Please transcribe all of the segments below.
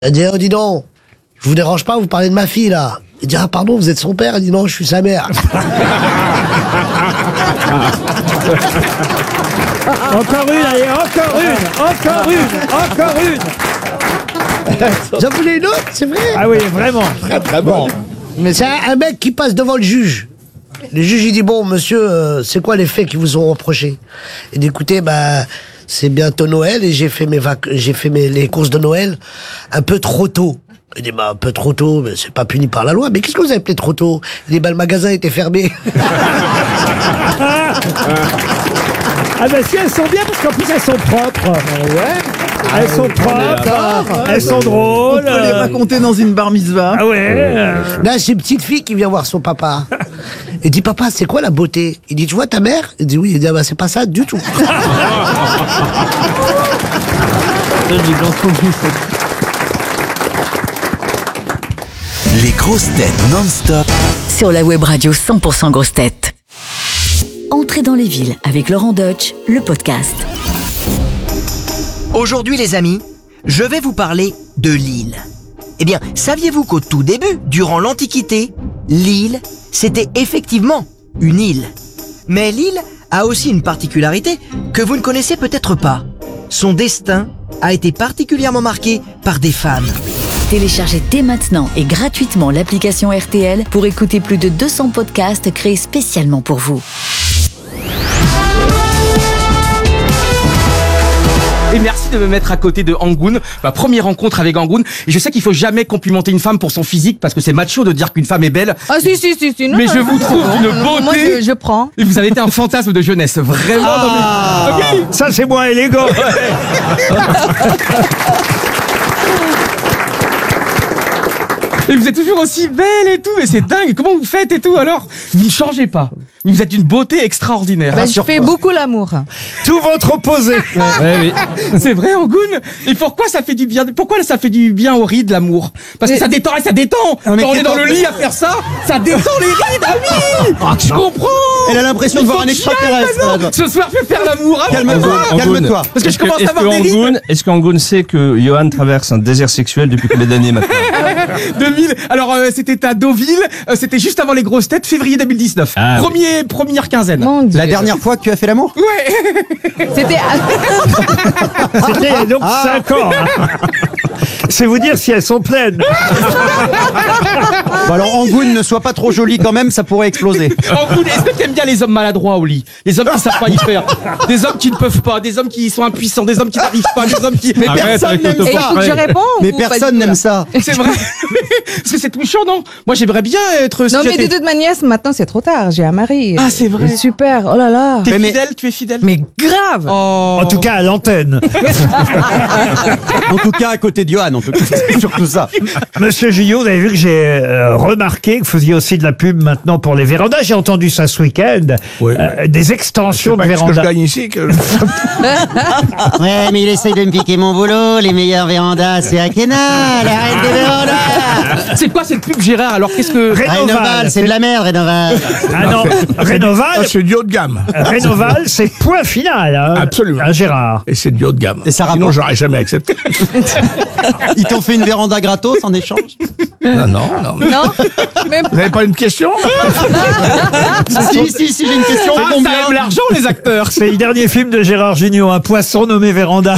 Elle dit, oh, dis donc, je vous dérange pas, vous parlez de ma fille, là. Il dit, ah, pardon, vous êtes son père? Elle dit, non, je suis sa mère. Encore une, allez, encore une. J'en voulais une autre, c'est vrai? Ah oui, vraiment. Très très bon. Mais c'est un mec qui passe devant le juge. Le juge, il dit, bon, monsieur, c'est quoi les faits qui vous ont reproché? Il dit, écoutez, c'est bientôt Noël et j'ai fait les courses de Noël un peu trop tôt. Il dit, un peu trop tôt, mais c'est pas puni par la loi. Mais qu'est-ce que vous avez appelé trop tôt? Il dit, le magasin était fermé. Ah ben si, elles sont bien parce qu'en plus elles sont propres. Ouais. Elles sont propres, elles sont drôles. On peut les raconter dans une bar mitzvah. Ah ouais. Là, c'est une petite fille qui vient voir son papa. Il dit, papa, c'est quoi la beauté? Il dit, tu vois ta mère? Il dit, oui. Il dit, c'est pas ça du tout. Les grosses têtes non-stop. Sur la web radio 100% grosses têtes. Entrez dans les villes avec Laurent Deutsch, le podcast. Aujourd'hui les amis, je vais vous parler de Lille. Eh bien, saviez-vous qu'au tout début, durant l'Antiquité, Lille, c'était effectivement une île. Mais Lille a aussi une particularité que vous ne connaissez peut-être pas. Son destin a été particulièrement marqué par des femmes. Téléchargez dès maintenant et gratuitement l'application RTL pour écouter plus de 200 podcasts créés spécialement pour vous. Et merci de me mettre à côté de Angoun, ma première rencontre avec Angoun. Et je sais qu'il faut jamais complimenter une femme pour son physique parce que c'est macho de dire qu'une femme est belle. Ah si, non, mais je vous trouve une beauté. Moi, je prends. Et vous avez été un fantasme de jeunesse, vraiment. Okay. Ça c'est moins élégant. Et vous êtes toujours aussi belle et tout, mais c'est dingue. Comment vous faites et tout alors? Vous ne changez pas. Vous êtes une beauté extraordinaire. Je fais beaucoup l'amour. Tout votre opposé. Oui. C'est vrai, Angoun. Et pourquoi ça fait du bien? Pourquoi ça fait du bien aux rides, l'amour? Parce que ça détend. Quand on est dans le lit à faire ça détend les rides. Ah oui, je comprends. Elle a l'impression de voir un extraterrestre. Ce soir, je vais faire l'amour. Calme-toi. Parce que je commence à avoir des rides. Est-ce qu'Angoun sait que Johan traverse un désert sexuel depuis combien d'années maintenant? 2000. Alors, c'était à Deauville. C'était juste avant les grosses têtes, février 2019. Première quinzaine. La dernière fois que tu as fait l'amour? Ouais. C'était donc 5 ans. C'est vous dire si elles sont pleines. Bon alors Angoun, ne sois pas trop jolie quand même, ça pourrait exploser. Angoun, est-ce que t'aimes bien les hommes maladroits au lit? Les hommes qui savent pas y faire. Des hommes qui ne peuvent pas, des hommes qui sont impuissants, des hommes qui n'arrivent pas, des hommes qui... Mais personne n'aime ça. Écoute, je réponds. Mais personne n'aime ça. C'est vrai. Parce que c'est touchant, non? Moi, j'aimerais bien être... Non, mais de toute manière, maintenant, c'est trop tard. J'ai un mari. Ah, c'est vrai. Super. Oh là là. Tu es fidèle? Mais grave. Oh. En tout cas à l'antenne. En tout cas à côté de Johan, en tout cas. C'est surtout ça. Monsieur Gillot, vous avez vu que j'ai remarqué que vous faisiez aussi de la pub maintenant pour les vérandas. J'ai entendu ça ce week-end. Oui. Des extensions de vérandas. Que je gagne ici Ouais, mais il essaye de me piquer mon boulot. Les meilleures vérandas, c'est à Kéna, la reine des vérandas. C'est quoi cette pub, Gérard? Alors, qu'est-ce que... Rénoval, c'est de la merde, Rénoval. Ah non, Rénoval, c'est du haut de gamme. Rénoval, c'est point final. Hein, absolument. Hein, Gérard. Et c'est du haut de gamme. Et ça rapporte. Sinon, j'aurais jamais accepté. Ils t'ont fait une véranda gratos en échange? Non. Non. Mais Vous n'avez pas une question? Si, j'ai une question. Ah, Combien ça aime l'argent, les acteurs. C'est le dernier film de Gérard Jugnot, un poisson nommé Véranda.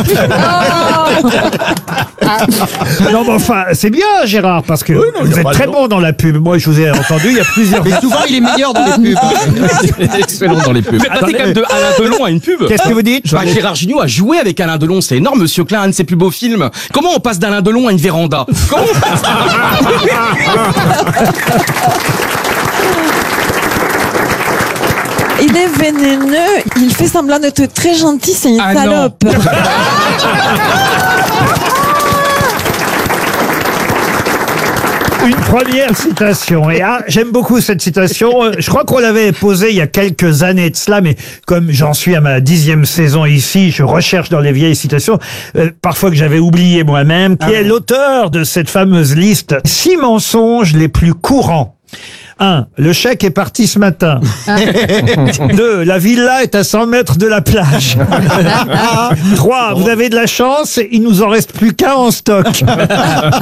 Non, mais enfin, c'est bien, Gérard, parce que vous êtes très bon dans la pub. Moi, je vous ai entendu, il y a plusieurs... Mais souvent, il est meilleur dans les pubs. Excellent dans les pubs. Vous êtes passé quand même de Alain Delon à une pub. Qu'est-ce que vous dites? Gérard Jugnot a joué avec Alain Delon, c'est énorme, Monsieur Klein, un de ses plus beaux films. Comment on passe d'Alain Delon à une véranda? Comment on passe... il est vénéneux. Il fait semblant d'être très gentil. C'est une salope. Une première citation. Et j'aime beaucoup cette citation. Je crois qu'on l'avait posée il y a quelques années de cela, mais comme j'en suis à ma 10e saison ici, je recherche dans les vieilles citations, parfois que j'avais oublié moi-même, qui est l'auteur de cette fameuse liste 6 mensonges les plus courants 1. Le chèque est parti ce matin. 2. La villa est à 100 mètres de la plage. 3. Vous avez de la chance, il nous en reste plus qu'un en stock.